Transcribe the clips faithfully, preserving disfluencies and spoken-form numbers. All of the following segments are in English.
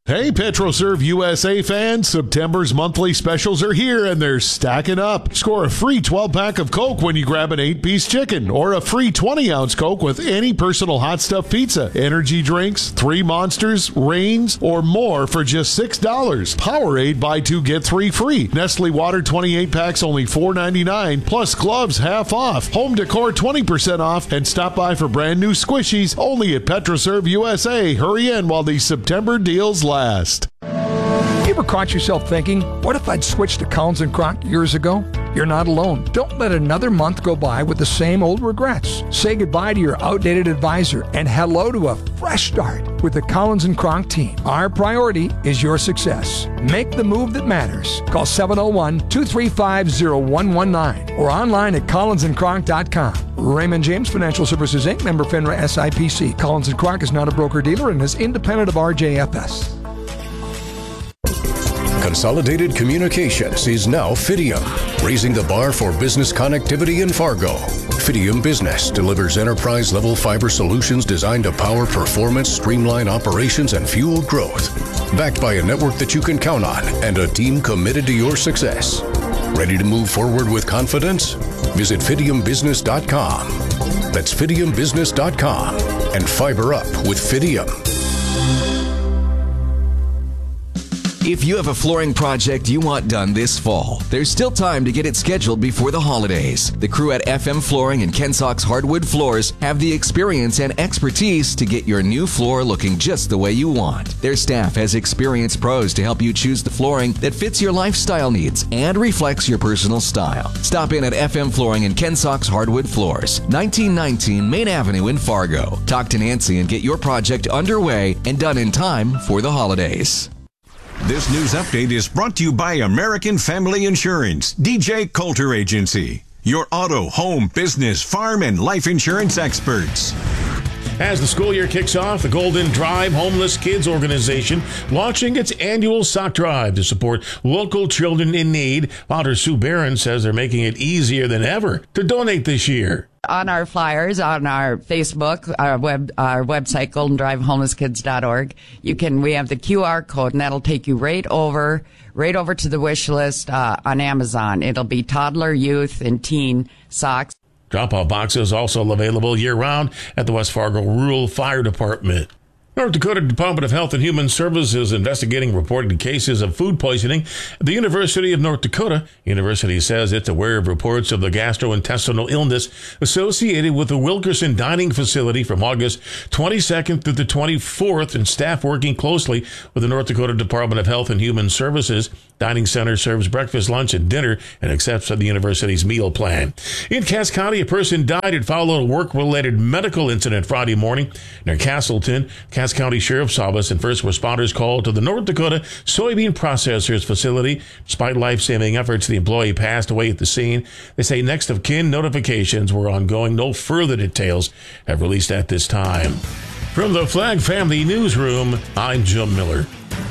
Hey, PetroServe U S A fans, September's monthly specials are here and they're stacking up. Score a free twelve-pack of Coke when you grab an eight-piece chicken or a free twenty-ounce Coke with any personal hot stuff pizza, energy drinks, three Monsters, Reigns, or more for just six dollars. Powerade, buy two, get three free. Nestle Water twenty-eight packs only four ninety-nine, plus gloves half off. Home decor twenty percent off, and stop by for brand new squishies only at PetroServe U S A. Hurry in while these September deals last. You ever caught yourself thinking, what if I'd switched to Collins and Kronk years ago? You're not alone. Don't let another month go by with the same old regrets. Say goodbye to your outdated advisor and hello to a fresh start with the Collins and Kronk team. Our priority is your success. Make the move that matters. Call seven oh one, two three five, oh one one nine or online at collins and kronk dot com. Raymond James Financial Services, Incorporated, member FINRA S I P C. Collins and Kronk is not a broker-dealer and is independent of R J F S. Consolidated Communications is now Fidium, raising the bar for business connectivity in Fargo. Fidium Business delivers enterprise-level fiber solutions designed to power performance, streamline operations, and fuel growth. Backed by a network that you can count on and a team committed to your success. Ready to move forward with confidence? Visit fidium business dot com. That's fidium business dot com and fiber up with Fidium. If you have a flooring project you want done this fall, there's still time to get it scheduled before the holidays. The crew at F M Flooring and Kensock's Hardwood Floors have the experience and expertise to get your new floor looking just the way you want. Their staff has experienced pros to help you choose the flooring that fits your lifestyle needs and reflects your personal style. Stop in at F M Flooring and Kensock's Hardwood Floors, nineteen nineteen Main Avenue in Fargo. Talk to Nancy and get your project underway and done in time for the holidays. This news update is brought to you by American Family Insurance, D J Coulter Agency, your auto, home, business, farm, and life insurance experts. As the school year kicks off, the Golden Drive Homeless Kids Organization launching its annual sock drive to support local children in need. Founder Sue Barron says they're making it easier than ever to donate this year. On our flyers, on our Facebook, our web, our website, golden drive homeless kids dot org, you can, we have the Q R code, and that'll take you right over, right over to the wish list, uh, on Amazon. It'll be toddler, youth, and teen socks. Drop-off boxes also available year-round at the West Fargo Rural Fire Department. North Dakota Department of Health and Human Services investigating reported cases of food poisoning at the University of North Dakota. University says it's aware of reports of the gastrointestinal illness associated with the Wilkerson Dining Facility from August twenty-second through the twenty-fourth, and staff working closely with the North Dakota Department of Health and Human Services. Dining Center serves breakfast, lunch, and dinner and accepts the university's meal plan. In Cass County, a person died and followed a work-related medical incident Friday morning near Castleton. Cass County Sheriff's Office and first responders called to the North Dakota Soybean Processors Facility. Despite life-saving efforts, the employee passed away at the scene. They say next of kin notifications were ongoing. No further details have released at this time. From the Flag Family Newsroom, I'm Jim Miller.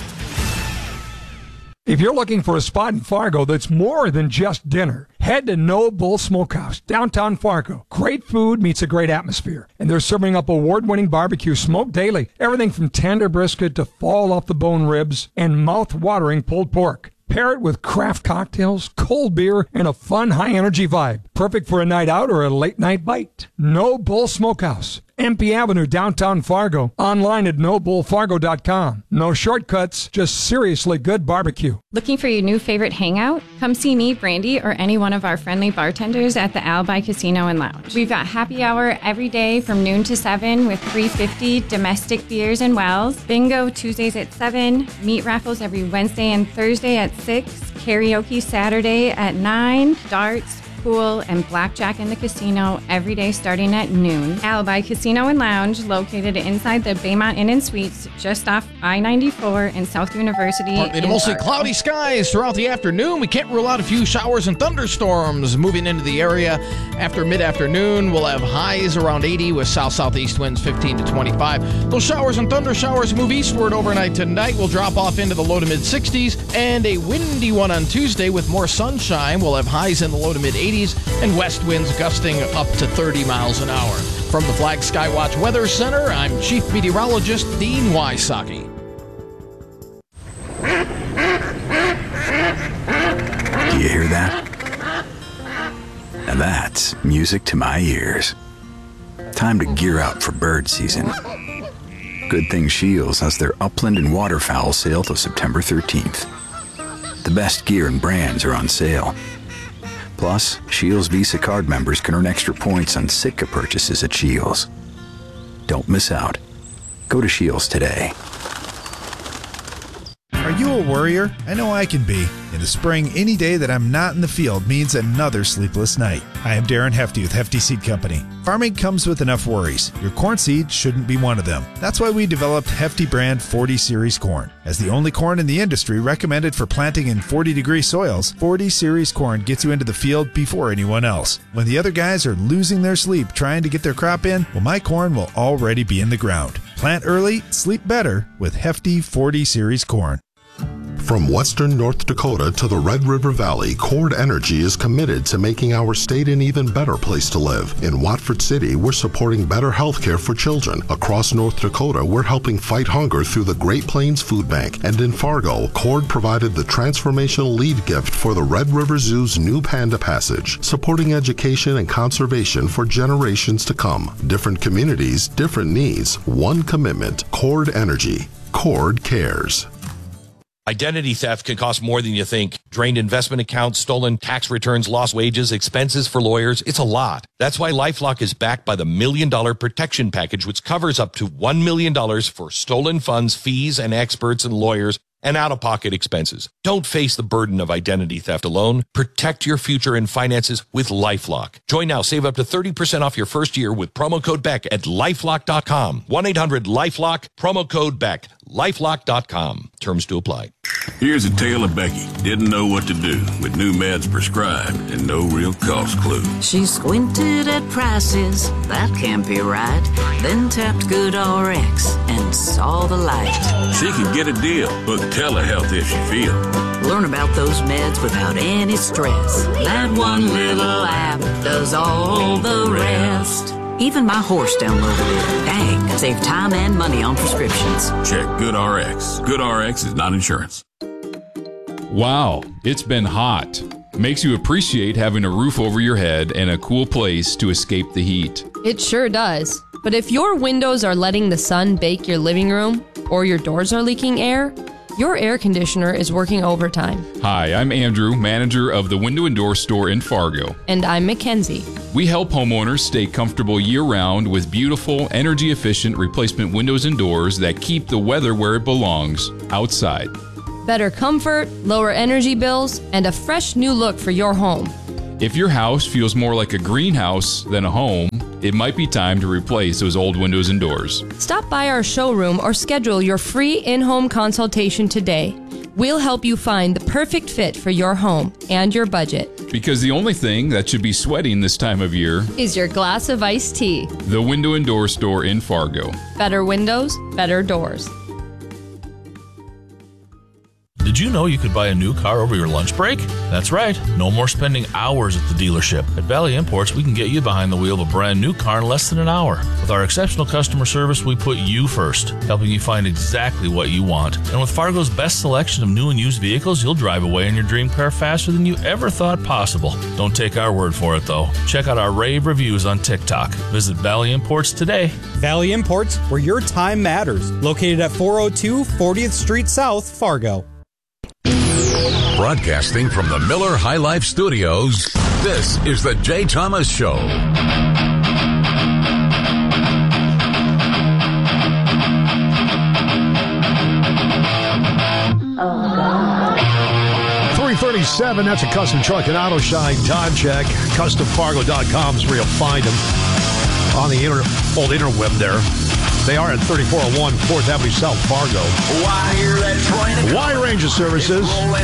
If you're looking for a spot in Fargo that's more than just dinner, head to No Bull Smokehouse, downtown Fargo. Great food meets a great atmosphere. And they're serving up award-winning barbecue smoked daily. Everything from tender brisket to fall-off-the-bone ribs and mouth-watering pulled pork. Pair it with craft cocktails, cold beer, and a fun, high-energy vibe. Perfect for a night out or a late-night bite. No Bull Smokehouse, M P Avenue, downtown Fargo. Online at no bull fargo dot com. No shortcuts, just seriously good barbecue. Looking for your new favorite hangout? Come see me, Brandy, or any one of our friendly bartenders at the Alibi Casino and Lounge. We've got happy hour every day from noon to seven with three fifty domestic beers and wells. Bingo Tuesdays at seven. Meat raffles every Wednesday and Thursday at six. Karaoke Saturday at nine. Darts, pool, and blackjack in the casino every day starting at noon. Alibi Casino and Lounge, located inside the Baymont Inn and Suites, just off I ninety-four in South University. Partly to mostly cloudy skies throughout the afternoon. We can't rule out a few showers and thunderstorms moving into the area. After mid-afternoon, we'll have highs around eighty with south-southeast winds fifteen to twenty-five. Those showers and thunder showers move eastward overnight tonight. We'll drop off into the low to mid-sixties, and a windy one on Tuesday with more sunshine. We'll have highs in the low to mid-eighties and west winds gusting up to thirty miles an hour. From the Flag Skywatch Weather Center, I'm Chief Meteorologist Dean Wysocki. Do you hear that? Now that's music to my ears. Time to gear up for bird season. Good thing Shields has their upland and waterfowl sale till September thirteenth. The best gear and brands are on sale. Plus, Shields Visa card members can earn extra points on Sitka purchases at Shields. Don't miss out. Go to Shields today. Are you a worrier? I know I can be. In the spring, any day that I'm not in the field means another sleepless night. I am Darren Hefty with Hefty Seed Company. Farming comes with enough worries. Your corn seed shouldn't be one of them. That's why we developed Hefty brand forty series corn. As the only corn in the industry recommended for planting in forty degree soils, forty series corn gets you into the field before anyone else. When the other guys are losing their sleep trying to get their crop in, well, my corn will already be in the ground. Plant early, sleep better with Hefty forty series corn. From western North Dakota to the Red River Valley, Cord Energy is committed to making our state an even better place to live. In Watford City, we're supporting better health care for children. Across North Dakota, we're helping fight hunger through the Great Plains Food Bank. And in Fargo, Cord provided the transformational lead gift for the Red River Zoo's new Panda Passage, supporting education and conservation for generations to come. Different communities, different needs, one commitment. Cord Energy. Cord cares. Identity theft can cost more than you think. Drained investment accounts, stolen tax returns, lost wages, expenses for lawyers. It's a lot. That's why LifeLock is backed by the Million Dollar Protection Package, which covers up to one million dollars for stolen funds, fees, and experts and lawyers, and out-of-pocket expenses. Don't face the burden of identity theft alone. Protect your future and finances with LifeLock. Join now. Save up to thirty percent off your first year with promo code Beck at lifelock dot com. one eight hundred lifelock, promo code Beck. lifelock dot com. Terms to apply. Here's a tale of Becky. Didn't know what to do with new meds prescribed and no real cost clue. She squinted at prices, that can't be right. Then tapped GoodRx and saw the light. She could get a deal. Book telehealth if she feel. Learn about those meds without any stress. That one little app does all the rest. Even my horse downloaded it. Dang, save time and money on prescriptions. Check GoodRx. GoodRx is not insurance. Wow, it's been hot. Makes you appreciate having a roof over your head and a cool place to escape the heat. It sure does. But if your windows are letting the sun bake your living room, or your doors are leaking air, your air conditioner is working overtime. Hi, I'm Andrew, manager of the Window and Door Store in Fargo. And I'm Mackenzie. We help homeowners stay comfortable year-round with beautiful, energy-efficient replacement windows and doors that keep the weather where it belongs, outside. Better comfort, lower energy bills, and a fresh new look for your home. If your house feels more like a greenhouse than a home, it might be time to replace those old windows and doors. Stop by our showroom or schedule your free in-home consultation today. We'll help you find the perfect fit for your home and your budget. Because the only thing that should be sweating this time of year is your glass of iced tea. The Window and Door Store in Fargo. Better windows, better doors. Did you know you could buy a new car over your lunch break? That's right. No more spending hours at the dealership. At Valley Imports, we can get you behind the wheel of a brand new car in less than an hour. With our exceptional customer service, we put you first, helping you find exactly what you want. And with Fargo's best selection of new and used vehicles, you'll drive away in your dream car faster than you ever thought possible. Don't take our word for it, though. Check out our rave reviews on TikTok. Visit Valley Imports today. Valley Imports, where your time matters. Located at four oh two fortieth Street South, Fargo. Broadcasting from the Miller High Life Studios, this is the Jay Thomas Show. three thirty-seven, that's a Custom Truck and Auto Shine time check. custom fargo dot com is where you'll find them on the inter- old interweb there. They are at thirty-four oh one fourth Avenue South, Fargo. Wire Ranger Services.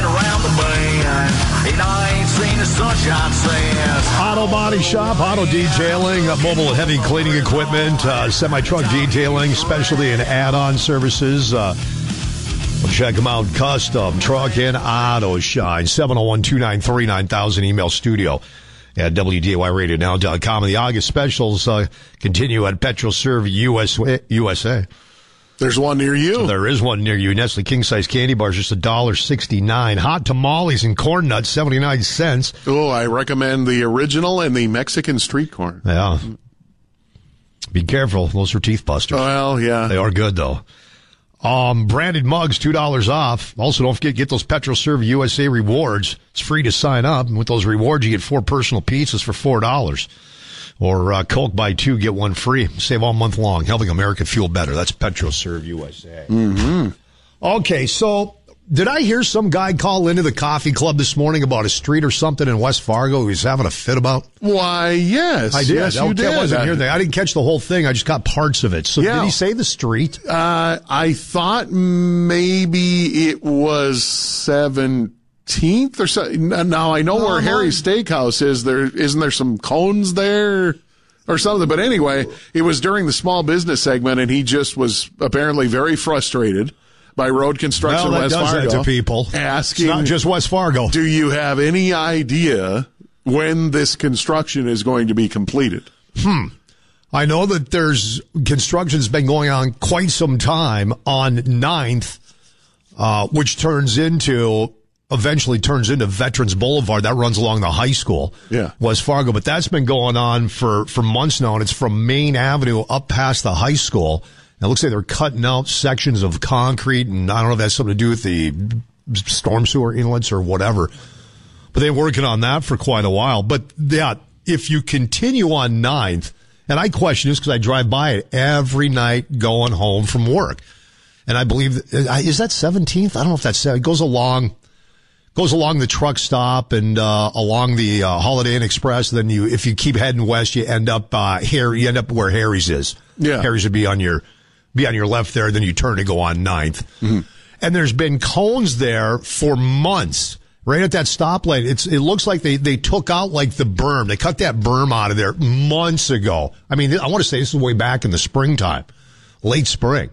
Auto Body Shop, auto detailing, uh, mobile and heavy cleaning equipment, uh, semi-truck detailing, specialty and add-on services. Uh, well, check them out. Custom Truck and Auto Shine. seven oh one, two nine three, nine thousand. Email studio at W D A Y radio now dot com. And the August specials uh, continue at PetroServe U S A. There's one near you. So there is one near you. Nestle King Size Candy Bars, just one dollar sixty-nine. Hot tamales and corn nuts, seventy-nine cents. Oh, I recommend the original and the Mexican street corn. Yeah. Be careful. Those are teeth busters. Well, yeah. They are good, though. Um, branded mugs, two dollars off. Also, don't forget, get those PetroServe U S A rewards. It's free to sign up. And with those rewards, you get four personal pizzas for four dollars. Or uh, Coke buy two, get one free. Save all month long, helping America fuel better. That's PetroServe U S A. Mm-hmm. Okay, so did I hear some guy call into the coffee club this morning about a street or something in West Fargo he was having a fit about? Why, yes. I did. Yes, you okay, did. I wasn't here. I didn't catch the whole thing. I just got parts of it. So Yeah. did he say the street? Uh, I thought maybe it was seventeenth or so. Now I know No, where no. Harry's Steakhouse is. There isn't there some cones there or something. But anyway, it was during the small business segment, and he just was apparently very frustrated by road construction Well, in that West does Fargo. that to people. Asking, It's not just West Fargo. do you have any idea when this construction is going to be completed? Hmm. I know that there's construction's been going on quite some time on ninth, uh, which turns into, eventually turns into Veterans Boulevard. That runs along the high school, Yeah. West Fargo. But that's been going on for, for months now, and it's from Main Avenue up past the high school. It looks like they're cutting out sections of concrete, and I don't know if that's something to do with the storm sewer inlets or whatever. But they're working on that for quite a while. But yeah, if you continue on ninth, and I question this because I drive by it every night going home from work, and I believe that, is that seventeenth? I don't know if that's it goes along goes along the truck stop and uh, along the uh, Holiday Inn Express. Then you, if you keep heading west, you end up uh, here. You end up where Harry's is. Yeah, Harry's would be on your be on your left there. Then you turn to go on ninth, mm-hmm. and there's been cones there for months. Right at that stoplight, it's it looks like they, they took out like the berm. They cut that berm out of there months ago. I mean, I want to say this is way back in the springtime, late spring,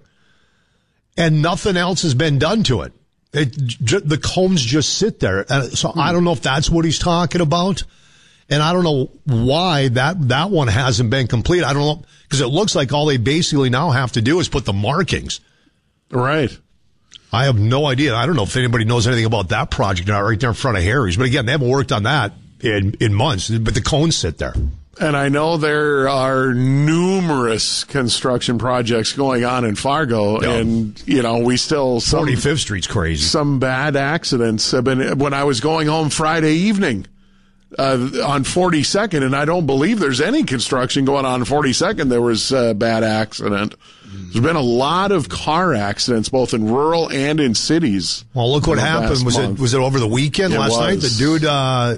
and nothing else has been done to it. It j- the cones just sit there. Uh, so hmm. I don't know if that's what he's talking about, and I don't know why that that one hasn't been complete. I don't know because it looks like all they basically now have to do is put the markings. Right. I have no idea. I don't know if anybody knows anything about that project or not right there in front of Harry's. But again, they haven't worked on that in, in months, but the cones sit there. And I know there are numerous construction projects going on in Fargo, Yeah. and, you know, we still... Some, forty-fifth Street's crazy. Some bad accidents have been... When I was going home Friday evening uh, on forty-second, and I don't believe there's any construction going on on forty-second, there was a bad accident. There's been a lot of car accidents, both in rural and in cities. Well, look what in the happened. last Was month. it was it over the weekend It last was. night? The dude uh,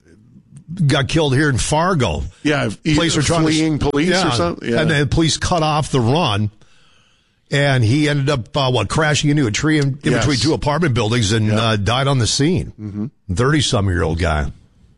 got killed here in Fargo. Yeah, police were trying fleeing to, police yeah, or something. Yeah. And the police cut off the run, and he ended up uh, what crashing into a tree in, in Yes. between two apartment buildings and Yeah. uh, died on the scene. Thirty-some-year-old guy.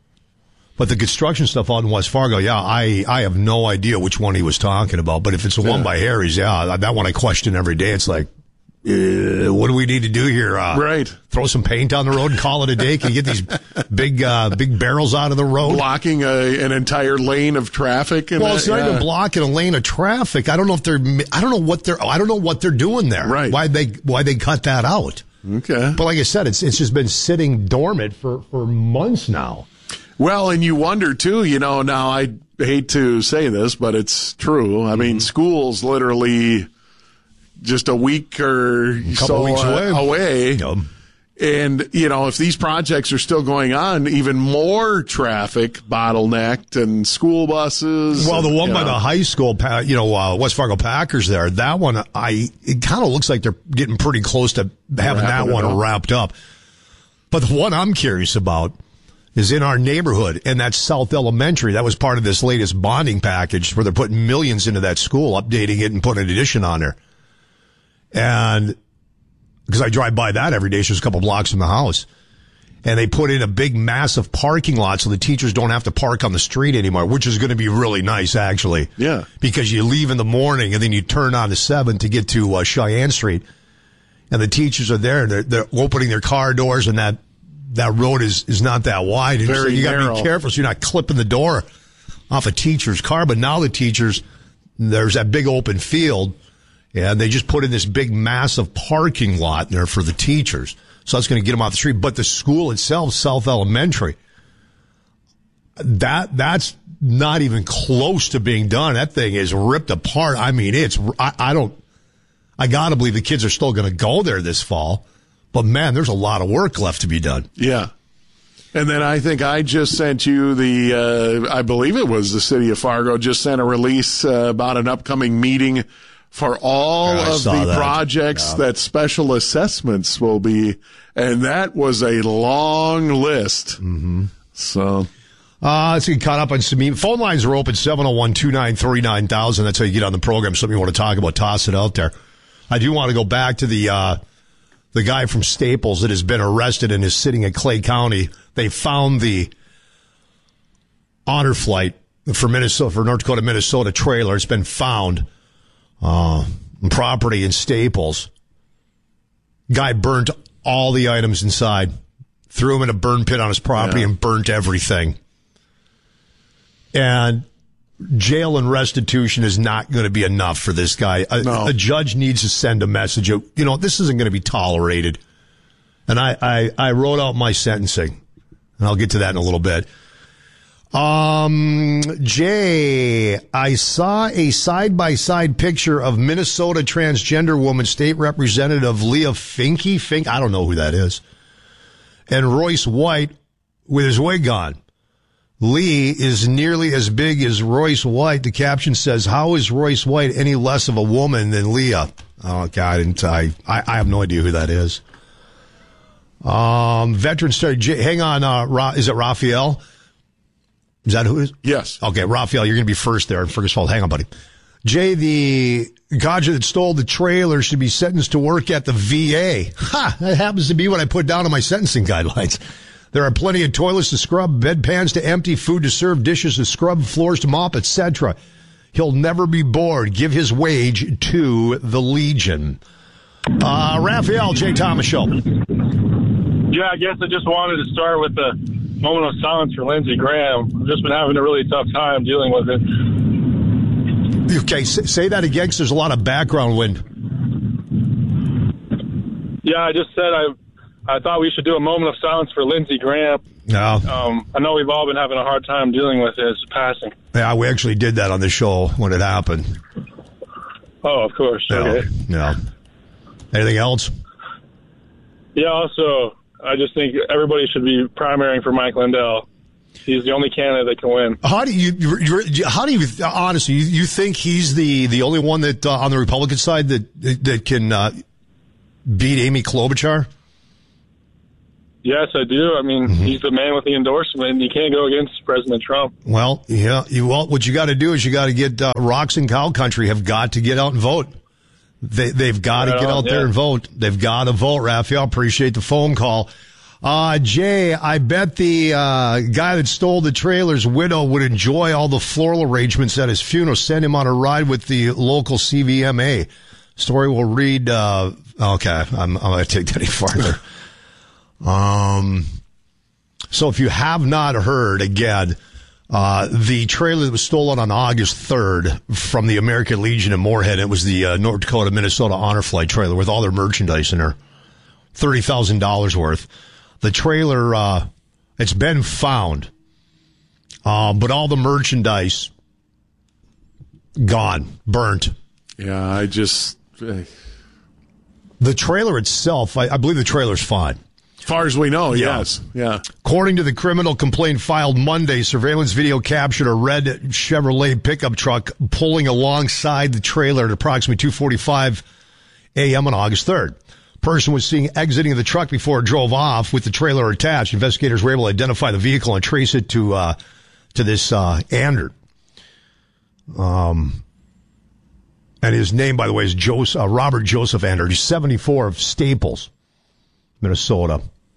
But the construction stuff out in West Fargo, yeah, I, I have no idea which one he was talking about. But if it's the one Yeah. by Harry's, yeah, that one I question every day. It's like, uh, what do we need to do here? Uh, Right. Throw some paint on the road and call it a day? Can you get these big uh, big barrels out of the road? Blocking a, an entire lane of traffic. And Well, that, it's not yeah. even blocking a lane of traffic. I don't know if they're. I don't know what they're. I don't know what they're doing there. Right. Why they Why they cut that out? Okay. But like I said, it's it's just been sitting dormant for, for months now. Well, and you wonder too, you know, now I hate to say this, but it's true. I mean, schools literally just a week or A couple so weeks away. uh, away. Yep. And, you know, if these projects are still going on, even more traffic bottlenecked and school buses. Well, the and, one you by know. the high school, pa- you know, uh, West Fargo Packers there, that one, I it kind of looks like they're getting pretty close to having Wrapping that it one up. wrapped up. But the one I'm curious about is in our neighborhood, and that's South Elementary. That was part of this latest bonding package where they're putting millions into that school, updating it and putting an addition on there. And because I drive by that every day, it's just a couple blocks from the house. And they put in a big, massive parking lot so the teachers don't have to park on the street anymore, which is going to be really nice, actually. Yeah. Because you leave in the morning and then you turn on to seven to get to uh, Cheyenne Street. And the teachers are there. They're, they're opening their car doors, and that that road is, is not that wide. And Very so you got to narrow. be careful so you're not clipping the door off a teacher's car. But now the teachers, there's that big open field. And they just put in this big, massive parking lot there for the teachers. So that's going to get them off the street. But the school itself, South Elementary, that that's not even close to being done. That thing is ripped apart. I mean, it's, I, I don't, I got to believe the kids are still going to go there this fall. But, man, there's a lot of work left to be done. Yeah. And then I think I just sent you the, uh, I believe it was the city of Fargo, just sent a release uh, about an upcoming meeting for all yeah, of the that. projects yeah. that special assessments will be. And that was a long list. Mm-hmm. So. Uh, let's get caught up on some e- phone lines are open, seven oh one, two nine three, nine thousand. That's how you get on the program. Something you want to talk about, toss it out there. I do want to go back to the, uh, the guy from Staples that has been arrested and is sitting at Clay County. They found the honor flight for Minnesota, for North Dakota, Minnesota trailer. It's been found, uh, property in Staples. Guy burnt all the items inside, threw them in a burn pit on his property yeah. and burnt everything. And jail and restitution is not going to be enough for this guy. A, no. a judge needs to send a message of, you know, this isn't going to be tolerated. And I, I, I wrote out my sentencing, and I'll get to that in a little bit. Um, Jay, I saw a side-by-side picture of Minnesota transgender woman state representative Leah Finke. Fink, I don't know who that is. And Royce White with his wig on. Lee is nearly as big as Royce White. The caption says, how is Royce White any less of a woman than Leah? Oh, God, I, I, I have no idea who that is. Um, veteran star, Jay, hang on, uh, Ra, is it Raphael? Is that who it is? Yes. Okay, Raphael, you're going to be first there. First of all, hang on, buddy. Jay, the ganja that stole the trailer should be sentenced to work at the V A. Ha! That happens to be what I put down on my sentencing guidelines. There are plenty of toilets to scrub, bedpans to empty, food to serve, dishes to scrub, floors to mop, et cetera. He'll never be bored. Give his wage to the Legion. Uh, Raphael, Jay Thomas Show. Yeah, I guess I just wanted to start with the moment of silence for Lindsey Graham. I've just been having a really tough time dealing with it. Okay, say that again, because there's a lot of background wind. Yeah, I just said I I thought we should do a moment of silence for Lindsey Graham. No. Um, I know we've all been having a hard time dealing with his passing. Yeah, we actually did that on the show when it happened. Oh, of course. Yeah. Okay. Yeah. Anything else? Yeah, also, I just think everybody should be primarying for Mike Lindell. He's the only candidate that can win. How do you, you how do you, honestly, you, you think he's the, the only one that, uh, on the Republican side that, that can, uh, beat Amy Klobuchar? Yes, I do. I mean, mm-hmm. he's the man with the endorsement, and you can't go against President Trump. Well, yeah. You, well, what you got to do is you got to get, uh, Rocks and Cow Country have got to get out and vote. They, they've got right to get on, out yeah. there and vote. They've got to vote, Raphael. Appreciate the phone call. Uh, Jay, I bet the, uh, guy that stole the trailer's widow would enjoy all the floral arrangements at his funeral. Send him on a ride with the local C V M A. Story will read, uh, okay, I'm, I'm going to take that any farther. Um, so if you have not heard, again, uh, the trailer that was stolen on August third from the American Legion in Moorhead, it was the uh, North Dakota, Minnesota Honor Flight trailer with all their merchandise in there, thirty thousand dollars worth. The trailer, uh, it's been found, uh, but all the merchandise gone, burnt. Yeah, I just... Uh... The trailer itself, I, I believe the trailer's fine. As far as we know, yeah. yes. Yeah. According to the criminal complaint filed Monday, surveillance video captured a red Chevrolet pickup truck pulling alongside the trailer at approximately two forty-five a.m. on August third. Person was seen exiting the truck before it drove off with the trailer attached. Investigators were able to identify the vehicle and trace it to uh, to this uh, Andert. Um, and his name, by the way, is Joseph, uh, Robert Joseph Andert. He's seventy-four, of Staples, Minnesota.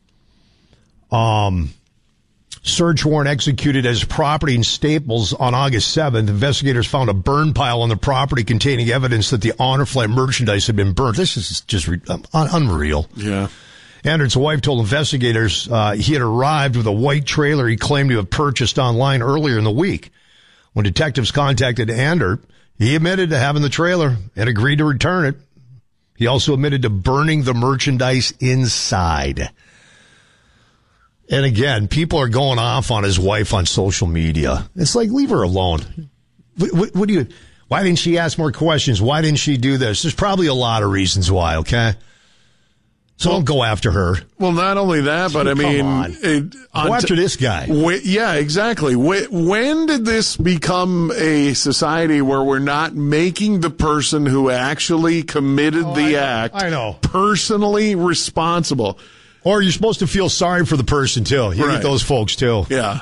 Um, search warrant executed as property in Staples on August seventh. Investigators found a burn pile on the property containing evidence that the Honor Flight merchandise had been burnt. This is just re- um, un- unreal. Yeah. Andert's wife told investigators uh, he had arrived with a white trailer he claimed to have purchased online earlier in the week. When detectives contacted Andert, He admitted to having the trailer and agreed to return it. He also admitted to burning the merchandise inside. And again, people are going off on his wife on social media. It's like, leave her alone. What, what, what do you? Why didn't she ask more questions? Why didn't she do this? There's probably a lot of reasons why, okay? So well, don't go after her. Well, not only that, but so, I mean... On. It, go after t- this guy. Wh- yeah, exactly. Wh- when did this become a society where we're not making the person who actually committed oh, the I act I know. personally responsible? Or you're supposed to feel sorry for the person, too. You right. get those folks, too. Yeah.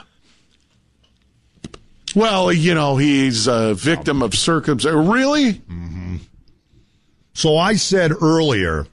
Well, you know, he's a victim of circumstance. Really? Mm-hmm. So I said earlier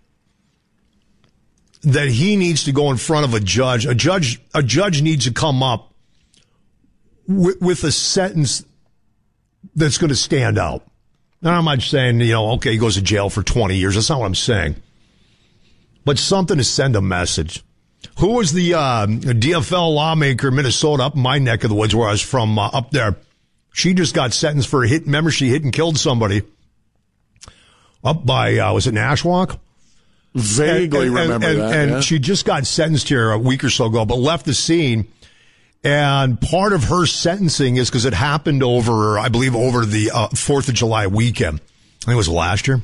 that he needs to go in front of a judge. A judge, a judge needs to come up with, with a sentence that's going to stand out. Now, I'm not saying, you know, okay, he goes to jail for twenty years. That's not what I'm saying. But something to send a message. Who was the uh, D F L lawmaker in Minnesota, up in my neck of the woods where I was from, uh, up there? She just got sentenced for a hit. Remember, she hit and killed somebody up by, uh, was it Nashwauk? Vaguely and, and, remember and, that. And yeah. she just got sentenced here a week or so ago, but left the scene. And part of her sentencing is because it happened over, I believe, over the uh, fourth of July weekend. I think it was last year.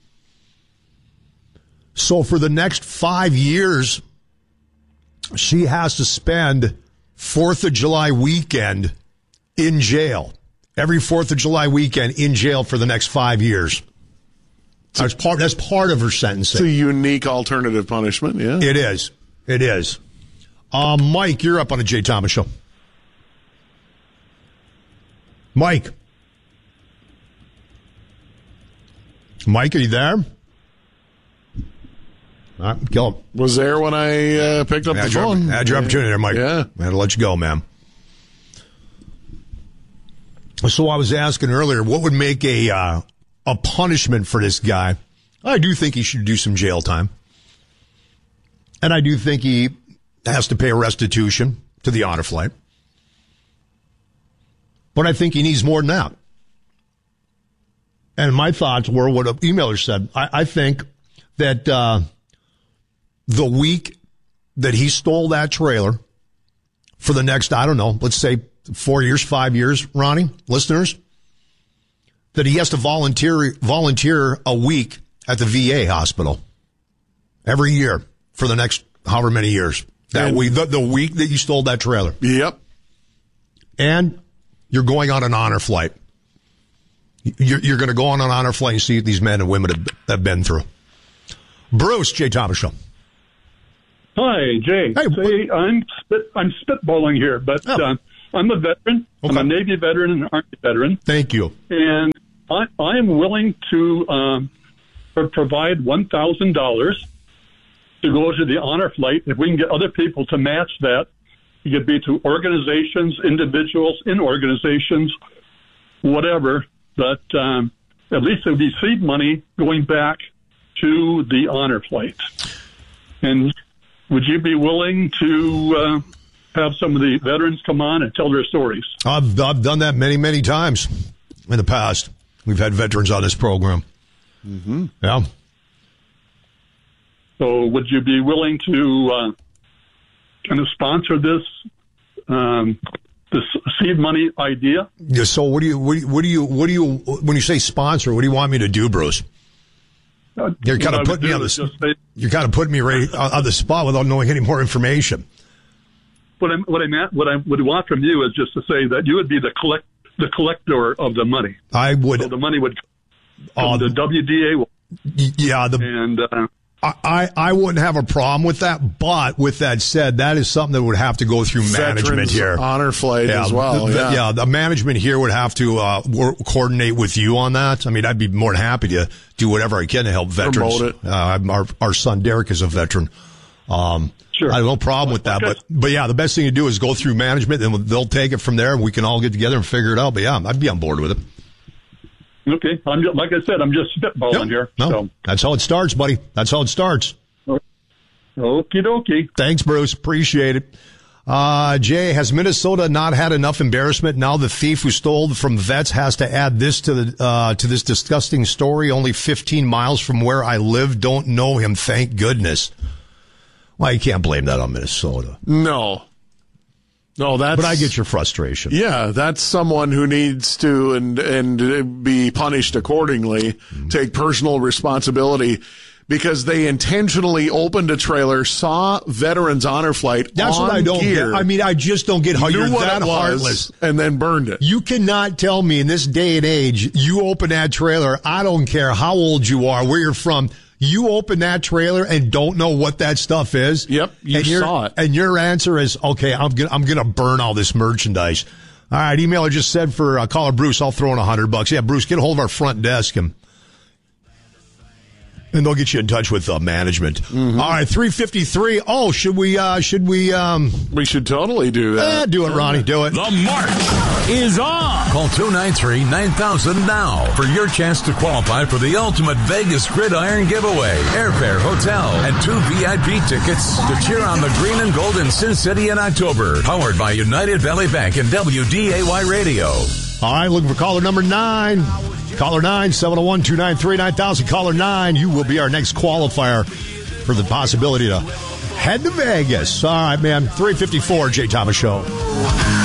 So for the next five years, she has to spend fourth of July weekend in jail. Every fourth of July weekend in jail for the next five years. That's part, that's part of her sentencing. It's a unique alternative punishment, yeah. It is. It is. Uh, Mike, you're up on the Jay Thomas Show. Mike. Mike, are you there? All right, kill him. Was there when I uh, picked up had the your, phone. Had your opportunity there, Mike. Yeah. I had to let you go, man. So I was asking earlier, what would make a uh, a punishment for this guy? I do think he should do some jail time. And I do think he has to pay a restitution to the honor flight. But I think he needs more than that. And my thoughts were what an emailer said. I, I think that uh, the week that he stole that trailer for the next, I don't know, let's say four years, five years, Ronnie, listeners, that he has to volunteer volunteer a week at the V A hospital every year for the next however many years. That and, week, the, the week that you stole that trailer. Yep. And you're going on an honor flight. You're, you're going to go on an honor flight and see what these men and women have, have been through. Bruce, Jay Thomas Show. Hi, Jay. Hey, Say, I'm spit, I'm spitballing here, but oh. uh, I'm a veteran. Okay. I'm a Navy veteran and an Army veteran. Thank you. And I, I am willing to um, pro- provide one thousand dollars to go to the honor flight. If we can get other people to match that, it could be to organizations, individuals in organizations, whatever. But um, at least it would be seed money going back to the honor flight. And would you be willing to uh, have some of the veterans come on and tell their stories? I've, I've done that many, many times in the past. We've had veterans on this program. Mm-hmm. Yeah. So would you be willing to uh, kind of sponsor this um, this seed money idea? Yeah. So what do you what do you what do you what do you when you say sponsor? What do you want me to do, Bruce? Uh, You're kind of putting me on the just say, you're kind of putting me right on the spot without knowing any more information. What I what I meant, what I would want from you is just to say that you would be the collect the collector of the money. I would. So the money would come Uh, from the W D A. Yeah. The and. Uh, I, I wouldn't have a problem with that, but with that said, that is something that would have to go through Veterans management here. Honor flight yeah, as well. The, yeah. yeah, the management here would have to uh, work, coordinate with you on that. I mean, I'd be more than happy to do whatever I can to help veterans. Promote it. Uh, our our son Derek is a veteran. Um, sure, I have no problem with that, okay. but but yeah, the best thing to do is go through management, and they'll take it from there, and we can all get together and figure it out. But yeah, I'd be on board with it. Okay, I'm just, like I said, I'm just spitballing Yep. here. No, So. that's how it starts, buddy. That's how it starts. Okie dokie. Thanks, Bruce. Appreciate it. Uh, Jay, has Minnesota not had enough embarrassment? Now the thief who stole from vets has to add this to the uh, to this disgusting story. Only fifteen miles from where I live. Don't know him. Thank goodness. Well, you can't blame that on Minnesota. No. No, that's. But I get your frustration. Yeah, that's someone who needs to and and be punished accordingly. Mm-hmm. Take personal responsibility. Because they intentionally opened a trailer, saw Veterans Honor Flight That's on what I don't gear, get. I mean, I just don't get how knew you're what that it was, heartless. And then burned it. You cannot tell me in this day and age, you open that trailer, I don't care how old you are, where you're from, you open that trailer and don't know what that stuff is. Yep, you and saw it. And your answer is, okay, I'm gonna, I'm gonna burn all this merchandise. All right, emailer just said for uh, caller Bruce, I'll throw in a hundred bucks. Yeah, Bruce, get a hold of our front desk and And they'll get you in touch with uh, management. Mm-hmm. All right, three fifty-three. Oh, should we, uh, should we, um... We should totally do that. Eh, do it, Ronnie, do it. The march is on. Call two nine three, nine thousand now for your chance to qualify for the ultimate Vegas Gridiron giveaway. Airfare, hotel, and two V I P tickets to cheer on the green and gold in Sin City in October. Powered by United Valley Bank and W D A Y Radio. All right, looking for caller number nine. Caller nine, seven oh one, two nine three, nine thousand. Caller nine, you will be our next qualifier for the possibility to head to Vegas. All right, man. three fifty-four, Jay Thomas Show.